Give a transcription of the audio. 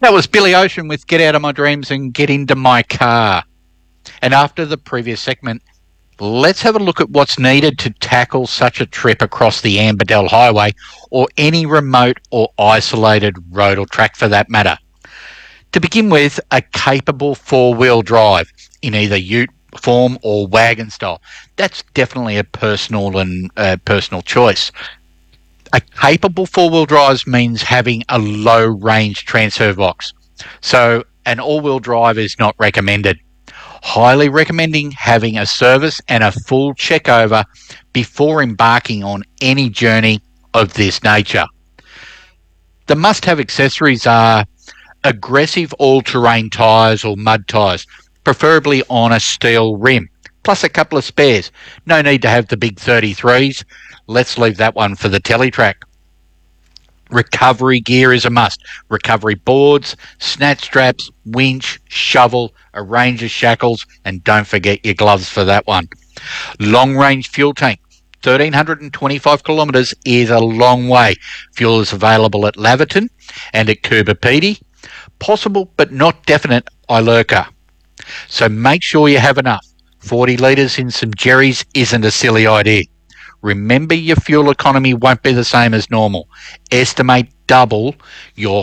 That was Billy Ocean with Get Out of My Dreams and Get Into My Car. And after the previous segment, let's have a look at what's needed to tackle such a trip across the Amberdell Highway or any remote or isolated road or track for that matter. To begin with, a capable four-wheel drive in either ute form or wagon style. That's definitely a personal choice. A capable four-wheel drive means having a low-range transfer box. So an all-wheel drive is not recommended. Highly recommending having a service and a full check-over before embarking on any journey of this nature. The must-have accessories are aggressive all-terrain tyres or mud tyres, preferably on a steel rim, plus a couple of spares. No need to have the big 33s. Let's leave that one for the teletrack. Recovery gear is a must. Recovery boards, snatch straps, winch, shovel, a range of shackles, and don't forget your gloves for that one. Long-range fuel tank. 1,325 kilometres is a long way. Fuel is available at Laverton and at Coober Pedy. Possible but not definite Ilerca. So make sure you have enough. 40 litres in some Jerry's isn't a silly idea. Remember, your fuel economy won't be the same as normal. Estimate double your